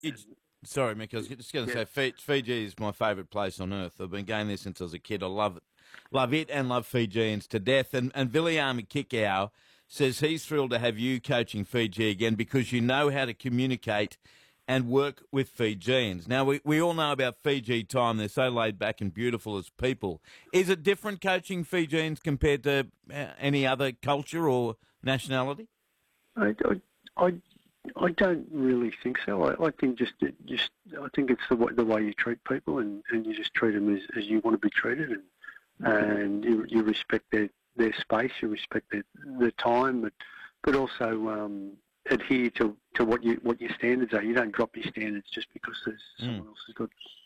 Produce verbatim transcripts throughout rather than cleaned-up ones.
It's, sorry, Mick, I was just going to Yeah. say Fiji is my favourite place on earth. I've been going there since I was a kid. I love it, love it, and love Fijians to death. And and Viliami Kikau says he's thrilled to have you coaching Fiji again because you know how to communicate and work with Fijians. Now we we all know about Fiji time; they're so laid back and beautiful as people. Is it different coaching Fijians compared to uh, any other culture or nationality? I, I, I, I don't really think so. I, I think just just I think it's the way, the way you treat people, and, and you just treat them as, as you want to be treated, and and you, you respect their, their space, you respect their, their time, but but also um, adhere to, to what you what your standards are. You don't drop your standards just because there's mm. someone else has got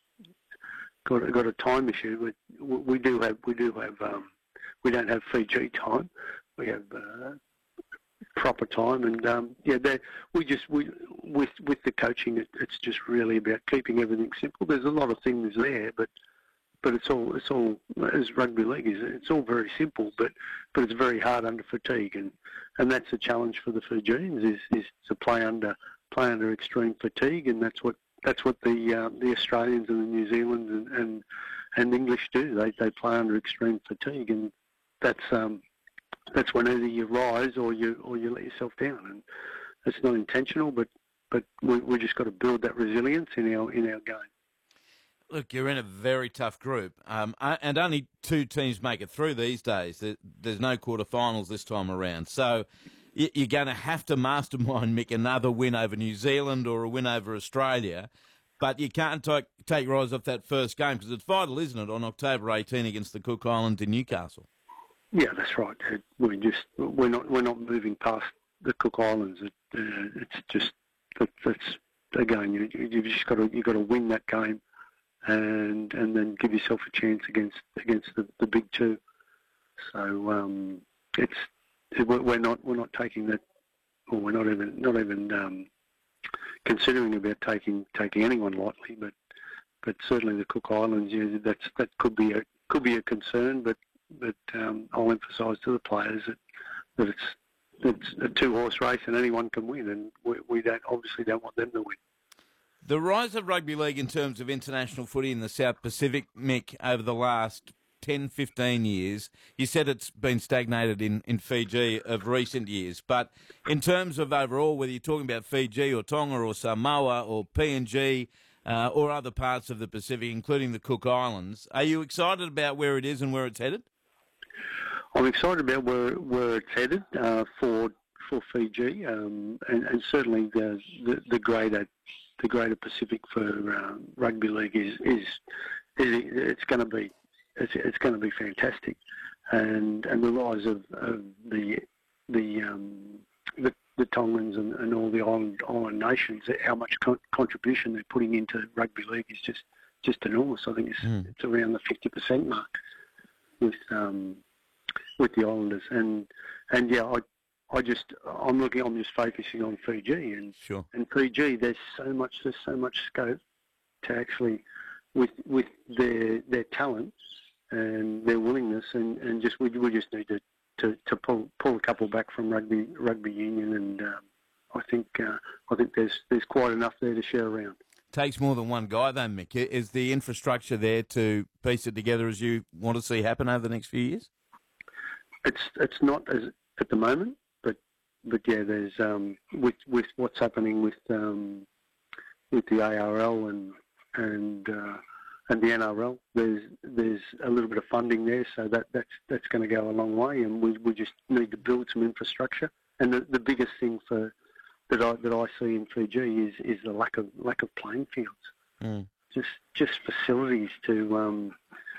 got got a time issue. But we do have we do have um, we don't have Fiji time. We have uh, proper time, and um, yeah, we just we with with the coaching, it, it's just really about keeping everything simple. There's a lot of things there, but but it's all it's all as rugby league is. It's all very simple, but but it's very hard under fatigue, and, and that's a challenge for the Fijians is, is to play under play under extreme fatigue, and that's what that's what the um, the Australians and the New Zealanders and, and and English do. They they play under extreme fatigue, and that's um. That's when either you rise or you or you let yourself down, and it's not intentional. But but we we just got to build that resilience in our in our game. Look, you're in a very tough group, um, and only two teams make it through these days. There's no quarterfinals this time around, so you're going to have to mastermind, Mick, another win over New Zealand or a win over Australia. But you can't take take your eyes off that first game because it's vital, isn't it, on October eighteenth against the Cook Islands in Newcastle? Yeah, that's right. We just we're not we're not moving past the Cook Islands. It, uh, it's just that, that's again you you've just got to you got to win that game, and and then give yourself a chance against against the, the big two. So um, it's we're not we're not taking that, or we're not even not even um, considering about taking taking anyone lightly. But but certainly the Cook Islands, yeah, that's that could be a could be a concern, but. But um, I'll emphasise to the players that, that it's it's a two-horse race and anyone can win, and we, we don't obviously don't want them to win. The rise of rugby league in terms of international footy in the South Pacific, Mick, over the last ten, fifteen years, you said it's been stagnated in, in Fiji of recent years, but in terms of overall, whether you're talking about Fiji or Tonga or Samoa or P N G, uh, or other parts of the Pacific, including the Cook Islands, are you excited about where it is and where it's headed? I'm excited about where where it's headed uh, for for Fiji, um, and, and certainly the, the the greater the greater Pacific for um, rugby league is is, is it's going to be it's, it's going to be fantastic, and and the rise of, of the the um, the the Tongans and, and all the island island nations, how much con- contribution they're putting into rugby league is just just enormous. I think it's mm. it's around the fifty percent mark with um, with the Islanders, and and yeah, I I just I'm looking I'm just focusing on Fiji, and sure. and Fiji there's so much there's so much scope to actually with with their their talent and their willingness, and, and just we we just need to, to, to pull pull a couple back from rugby rugby union, and um, I think uh, I think there's there's quite enough there to share around. Takes more than one guy, though, Mick. Is the infrastructure there to piece it together as you want to see happen over the next few years? It's it's not as at the moment, but but yeah, there's um, with with what's happening with um, with the A R L and and uh, and the N R L. There's there's a little bit of funding there, so that that's that's going to go a long way, and we we just need to build some infrastructure. And the, the biggest thing for that I that I see in Fiji is, is the lack of lack of playing fields. Mm. Just just facilities to um,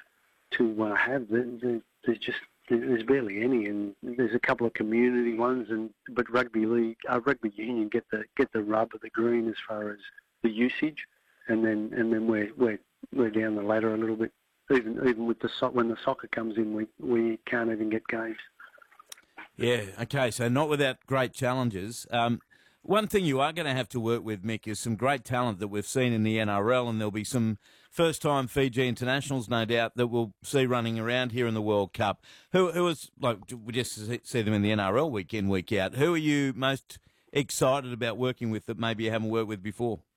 to uh, have. There, there's just there's barely any, and there's a couple of community ones, and but rugby league, uh, rugby union get the get the rub of the green as far as the usage, and then and then we're we're we're down the ladder a little bit. Even even with the so- when the soccer comes in, we we can't even get games. Yeah. Okay. So not without great challenges. Um, One thing you are going to have to work with, Mick, is some great talent that we've seen in the N R L, and there'll be some first-time Fiji internationals, no doubt, that we'll see running around here in the World Cup. Who, who is, like, we just see them in the N R L week in, week out. Who are you most excited about working with that maybe you haven't worked with before?